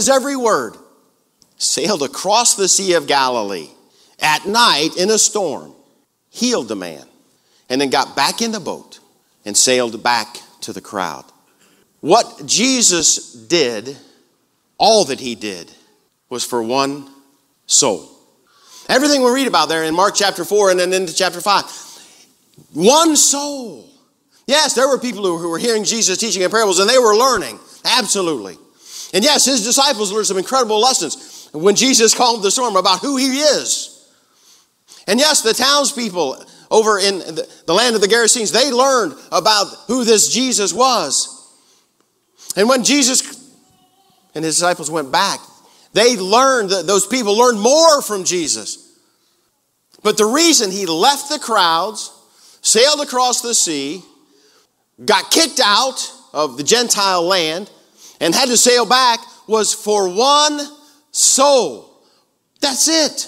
his every word, sailed across the Sea of Galilee at night in a storm, healed the man, and then got back in the boat and sailed back to the crowd. What Jesus did, all that he did, was for one soul. Everything we read about there in Mark chapter 4 and then into chapter 5. One soul. Yes, there were people who were hearing Jesus teaching in parables and they were learning. Absolutely. And yes, his disciples learned some incredible lessons when Jesus calmed the storm about who he is. And yes, the townspeople over in the land of the Gerasenes, they learned about who this Jesus was. And when Jesus and his disciples went back, they learned, that those people learned more from Jesus. But the reason he left the crowds, sailed across the sea, got kicked out of the Gentile land, and had to sail back was for one soul. That's it.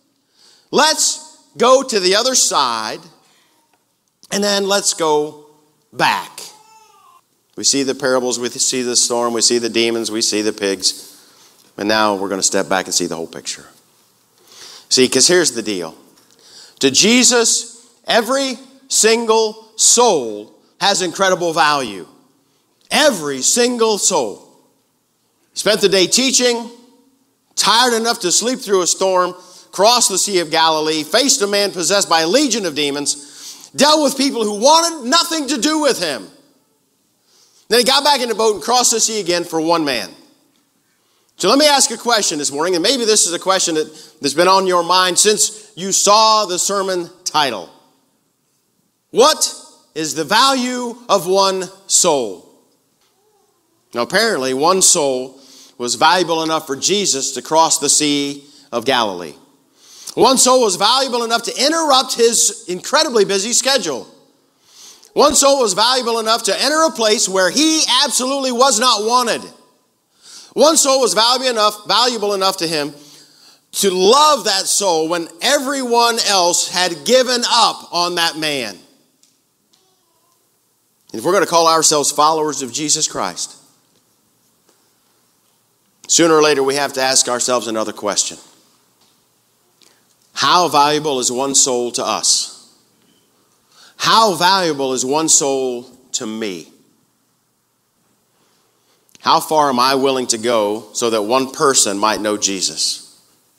Let's go to the other side, and then let's go back. We see the parables, we see the storm, we see the demons, we see the pigs. And now we're going to step back and see the whole picture. See, because here's the deal. To Jesus, every single soul has incredible value. Every single soul. Spent the day teaching, tired enough to sleep through a storm, crossed the Sea of Galilee, faced a man possessed by a legion of demons, dealt with people who wanted nothing to do with him. Then he got back in the boat and crossed the sea again for one man. So let me ask a question this morning, and maybe this is a question that's been on your mind since you saw the sermon title. What is the value of one soul? Now apparently one soul was valuable enough for Jesus to cross the Sea of Galilee. One soul was valuable enough to interrupt his incredibly busy schedule. One soul was valuable enough to enter a place where he absolutely was not wanted. One soul was valuable enough to him to love that soul when everyone else had given up on that man. And if we're going to call ourselves followers of Jesus Christ, sooner or later we have to ask ourselves another question. How valuable is one soul to us? How valuable is one soul to me? How far am I willing to go so that one person might know Jesus?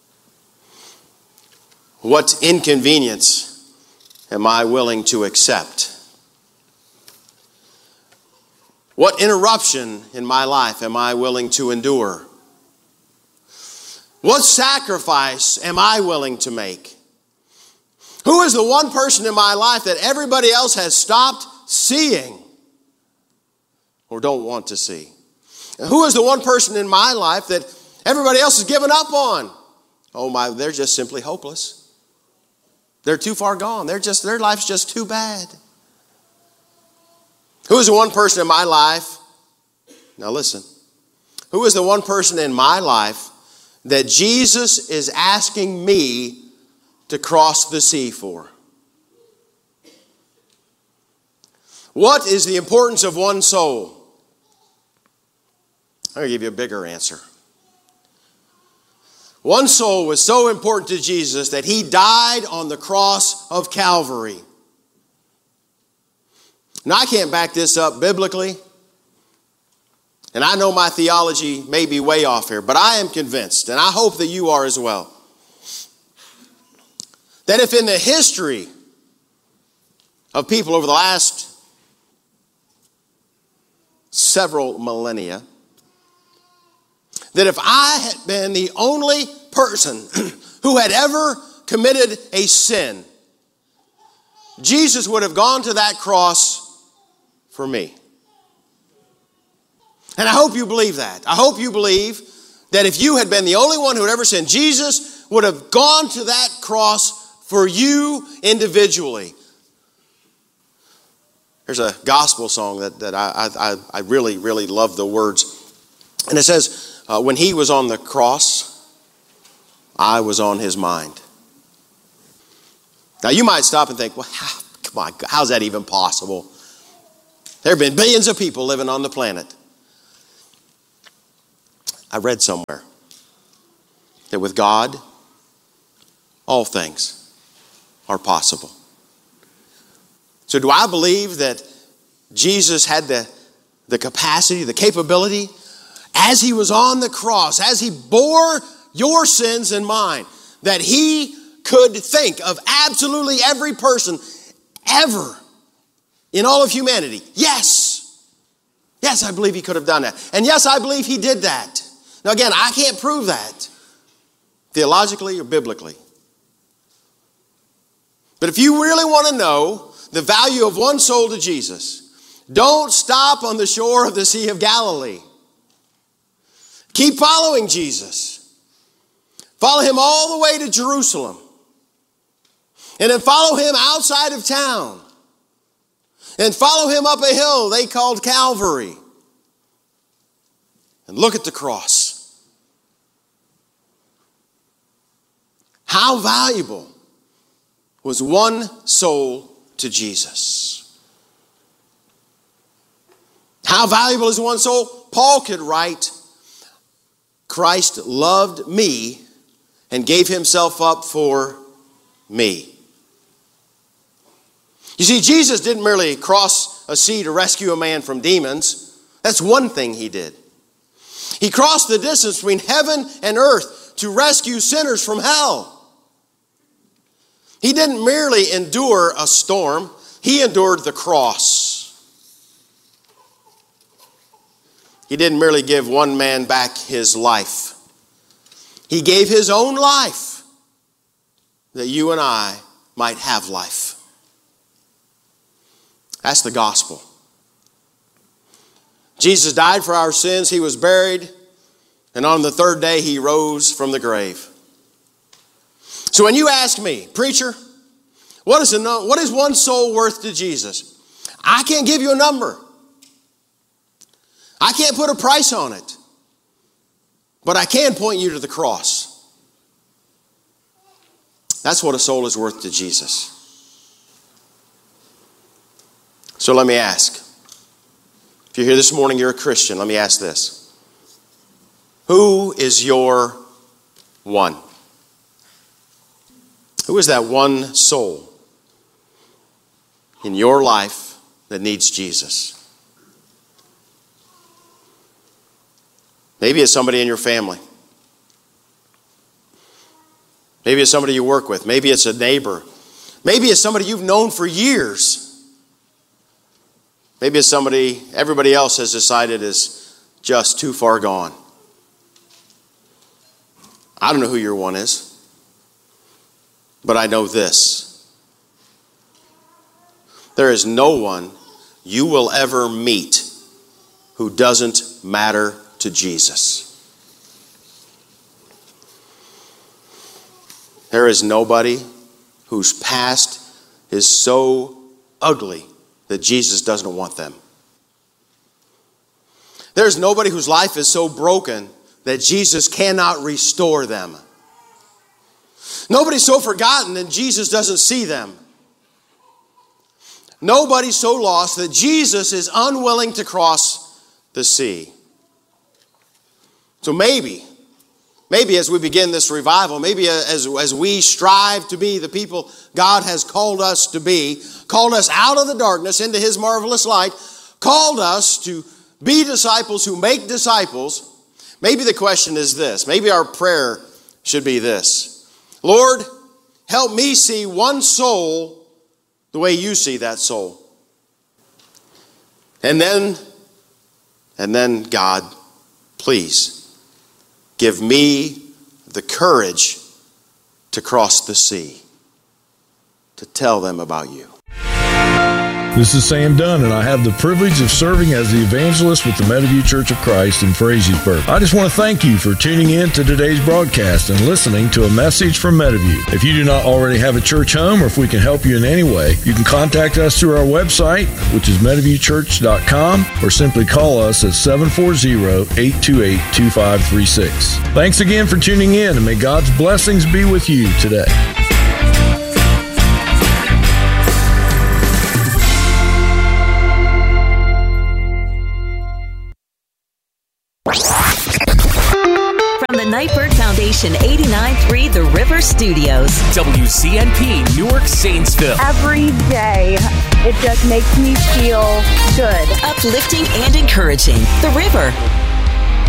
What inconvenience am I willing to accept? What interruption in my life am I willing to endure? What sacrifice am I willing to make? Who is the one person in my life that everybody else has stopped seeing or don't want to see? Who is the one person in my life that everybody else has given up on? Oh my, they're just simply hopeless. They're too far gone. Their life's just too bad. Who is the one person in my life? Now listen. Who is the one person in my life that Jesus is asking me to cross the sea for? What is the importance of one soul? I'm going to give you a bigger answer. One soul was so important to Jesus that he died on the cross of Calvary. Now, I can't back this up biblically, and I know my theology may be way off here, but I am convinced, and I hope that you are as well, that if in the history of people over the last several millennia, that if I had been the only person who had ever committed a sin, Jesus would have gone to that cross for me. And I hope you believe that. I hope you believe that if you had been the only one who had ever sinned, Jesus would have gone to that cross for you individually. There's a gospel song that I really, really love the words. And it says, when he was on the cross, I was on his mind. Now you might stop and think, well, come on, how's that even possible? There have been billions of people living on the planet. I read somewhere that with God, all things are possible. So do I believe that Jesus had the capacity, the capability, as he was on the cross, as he bore your sins and mine, that he could think of absolutely every person ever in all of humanity? Yes. Yes, I believe he could have done that. And yes, I believe he did that. Now again, I can't prove that theologically or biblically. But if you really want to know the value of one soul to Jesus, don't stop on the shore of the Sea of Galilee. Keep following Jesus. Follow him all the way to Jerusalem. And then follow him outside of town. And follow him up a hill they called Calvary. And look at the cross. How valuable was one soul to Jesus? How valuable is one soul? Paul could write, Christ loved me and gave himself up for me. You see, Jesus didn't merely cross a sea to rescue a man from demons. That's one thing he did. He crossed the distance between heaven and earth to rescue sinners from hell. He didn't merely endure a storm. He endured the cross. He didn't merely give one man back his life. He gave his own life that you and I might have life. That's the gospel. Jesus died for our sins. He was buried. And on the third day, he rose from the grave. So when you ask me, preacher, what is one soul worth to Jesus? I can't give you a number. I can't put a price on it. But I can point you to the cross. That's what a soul is worth to Jesus. So let me ask. If you're here this morning, you're a Christian, let me ask this. Who is your one? Who is that one soul in your life that needs Jesus? Maybe it's somebody in your family. Maybe it's somebody you work with. Maybe it's a neighbor. Maybe it's somebody you've known for years. Maybe it's somebody everybody else has decided is just too far gone. I don't know who your one is. But I know this. There is no one you will ever meet who doesn't matter to Jesus. There is nobody whose past is so ugly that Jesus doesn't want them. There's nobody whose life is so broken that Jesus cannot restore them. Nobody's so forgotten that Jesus doesn't see them. Nobody's so lost that Jesus is unwilling to cross the sea. So maybe as we begin this revival, maybe as we strive to be the people God has called us to be, called us out of the darkness into his marvelous light, called us to be disciples who make disciples, maybe the question is this. Maybe our prayer should be this. Lord, help me see one soul the way you see that soul. And then God, please give me the courage to cross the sea, to tell them about you. This is Sam Dunn, and I have the privilege of serving as the evangelist with the Meadowview Church of Christ in Frazeysburg. I just want to thank you for tuning in to today's broadcast and listening to a message from Meadowview. If you do not already have a church home, or if we can help you in any way, you can contact us through our website, which is meadowviewchurch.com, or simply call us at 740-828-2536. Thanks again for tuning in, and may God's blessings be with you today. Nightbird Foundation 89.3 The River Studios. WCNP Newark Zanesville. Every day, it just makes me feel good. Uplifting and encouraging. The River.